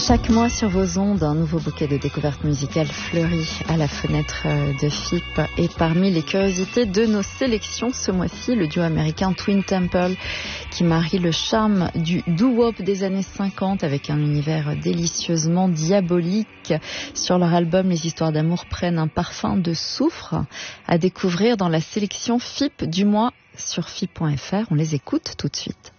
Chaque mois sur vos ondes, un nouveau bouquet de découvertes musicales fleurit à la fenêtre de FIP. Et parmi les curiosités de nos sélections, ce mois-ci, le duo américain Twin Temple qui marie le charme du doo-wop des années 50 avec un univers délicieusement diabolique. Sur leur album, les histoires d'amour prennent un parfum de soufre à découvrir dans la sélection FIP du mois sur FIP.fr. On les écoute tout de suite.